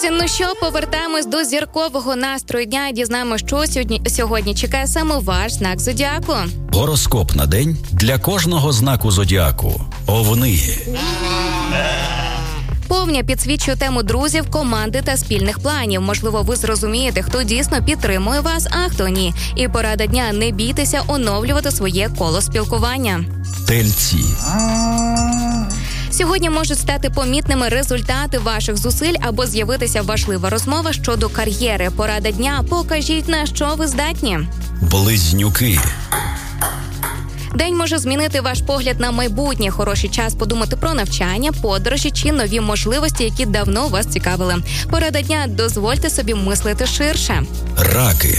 Друзі, ну що, повертаємось до зіркового настрою дня і дізнаємося, що сьогодні чекає саме ваш знак зодіаку. Гороскоп на день для кожного знаку зодіаку. Овни. Повня підсвічує тему друзів, команди та спільних планів. Можливо, ви зрозумієте, хто дійсно підтримує вас, а хто ні. І порада дня – не бійтеся оновлювати своє коло спілкування. Тельці. Сьогодні можуть стати помітними результати ваших зусиль або з'явитися важлива розмова щодо кар'єри. Порада дня – покажіть, на що ви здатні. Близнюки. День може змінити ваш погляд на майбутнє. Хороший час подумати про навчання, подорожі чи нові можливості, які давно вас цікавили. Порада дня – дозвольте собі мислити ширше. Раки.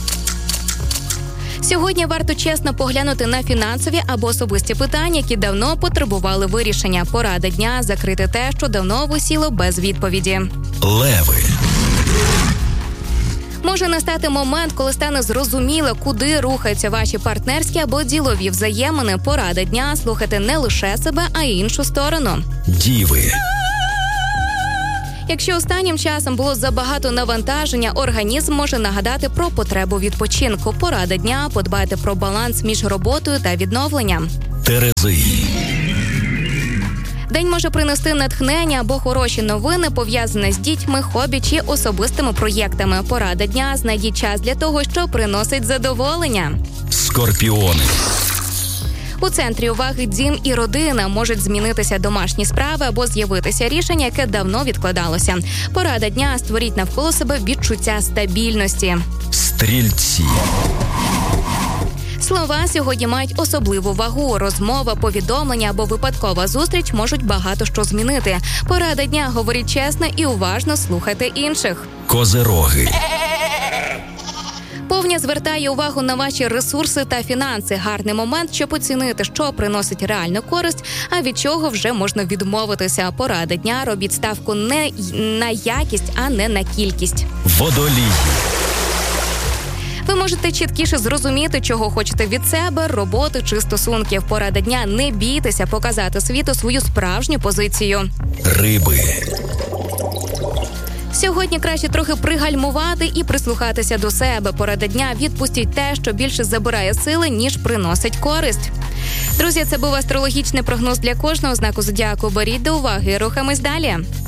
Сьогодні варто чесно поглянути на фінансові або особисті питання, які давно потребували вирішення. Порада дня – закрити те, що давно висіло без відповіді. Леви. Може настати момент, коли стане зрозуміло, куди рухаються ваші партнерські або ділові взаємини. Порада дня – слухати не лише себе, а й іншу сторону. Діви. Якщо останнім часом було забагато навантаження, організм може нагадати про потребу відпочинку. Порада дня – подбайте про баланс між роботою та відновленням. Терези. День може принести натхнення або хороші новини, пов'язані з дітьми, хобі чи особистими проєктами. Порада дня – знайдіть час для того, що приносить задоволення. Скорпіони. У центрі уваги дім і родина. Можуть змінитися домашні справи або з'явитися рішення, яке давно відкладалося. Порада дня – створіть навколо себе відчуття стабільності. Стрільці. Слова сьогодні мають особливу вагу. Розмова, повідомлення або випадкова зустріч можуть багато що змінити. Порада дня – говоріть чесно і уважно слухайте інших. Козироги. Повня звертає увагу на ваші ресурси та фінанси. Гарний момент, щоб оцінити, що приносить реальну користь, а від чого вже можна відмовитися. Порада дня – робіть ставку не на якість, а не на кількість. Водолії. Ви можете чіткіше зрозуміти, чого хочете від себе, роботи чи стосунків. Порада дня – не бійтеся показати світу свою справжню позицію. Риби. Сьогодні краще трохи пригальмувати і прислухатися до себе. Порада дня – відпустіть те, що більше забирає сили, ніж приносить користь. Друзі, це був астрологічний прогноз для кожного знаку зодіаку. Беріть до уваги, рухаємось далі.